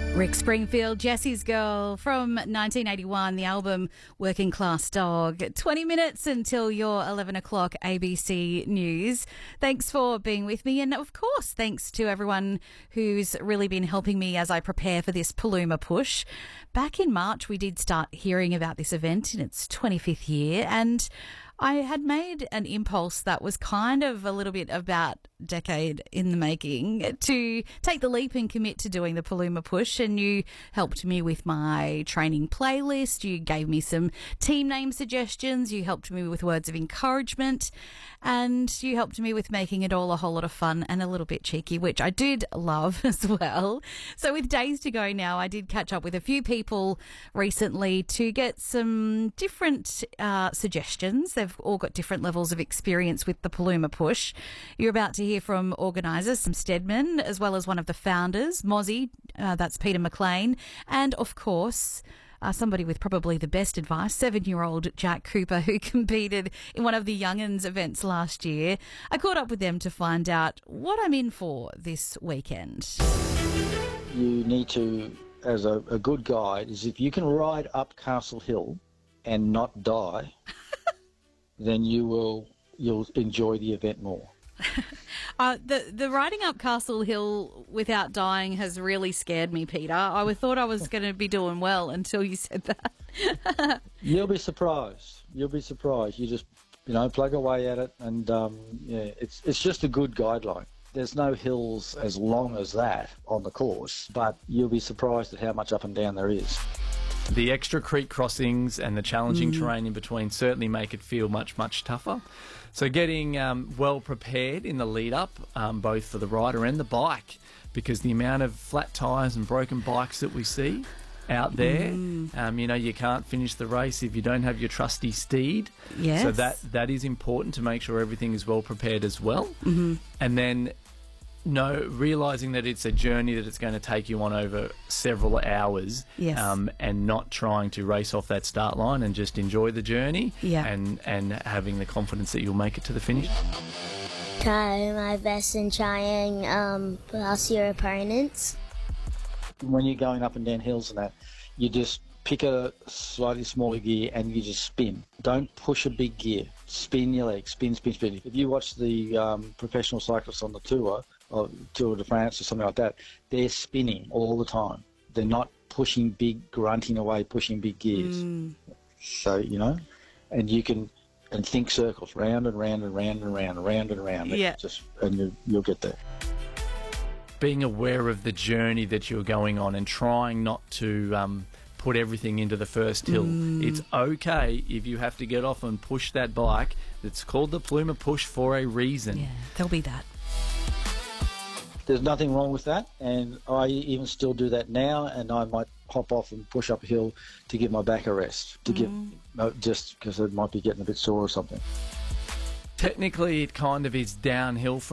Rick Springfield, Jesse's Girl from 1981, the album Working Class Dog. 20 minutes until your 11 o'clock ABC News. Thanks for being with me. And of course, thanks to everyone who's really been helping me as I prepare for this Paluma push. Back in March, we did start hearing about this event in its 25th year, and I had made an impulse that was kind of a little bit about decade in the making to take the leap and commit to doing the Paluma push, and you helped me with my training playlist, you gave me some team name suggestions, you helped me with words of encouragement, and you helped me with making it all a whole lot of fun and a little bit cheeky, which I did love as well. So with days to go now, I did catch up with a few people recently to get some different suggestions. They've all got different levels of experience with the Paluma push. You're about to hear from organisers, some Stedman, as well as one of the founders, Mozzie, that's Peter McLean, and of course, somebody with probably the best advice, 7-year-old Jack Cooper, who competed in one of the Young'uns events last year. I caught up with them to find out what I'm in for this weekend. You need to, as a good guide, is if you can ride up Castle Hill and not die, then you'll enjoy the event more. The riding up Castle Hill without dying has really scared me, Peter. I thought I was going to be doing well until you said that. You'll be surprised. You'll be surprised. You just, plug away at it, and it's just a good guideline. There's no hills as long as that on the course, but you'll be surprised at how much up and down there is. The extra creek crossings and the challenging terrain in between certainly make it feel much, much tougher. So getting well prepared in the lead up, both for the rider and the bike, because the amount of flat tyres and broken bikes that we see out there, you can't finish the race if you don't have your trusty steed. Yes. So that is important to make sure everything is well prepared as well. Mm-hmm. And then realising that it's a journey that it's going to take you on over several hours, yes. And not trying to race off that start line and just enjoy the journey, and having the confidence that you'll make it to the finish. Try my best in trying pass your opponents. When you're going up and down hills and that, you just pick a slightly smaller gear and you just spin. Don't push a big gear. Spin your legs. Spin. If you watch the professional cyclists on the Tour, or Tour de France or something like that, they're spinning all the time. They're not pushing grunting away, pushing big gears. So, and you can think circles, round and round and round and round and round and round. Yeah. And you'll get there. Being aware of the journey that you're going on and trying not to put everything into the first hill. It's okay if you have to get off and push that bike. It's called the Paluma push for a reason. Yeah, there'll be that. There's nothing wrong with that, and I even still do that now, and I might hop off and push up a hill to give my back a rest, just because it might be getting a bit sore or something. Technically, it kind of is downhill from